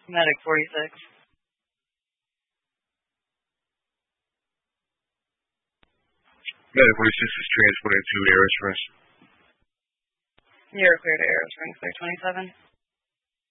Medic 46. Medic 46 is transported to Air Springs. You're clear to Air Springs, 27.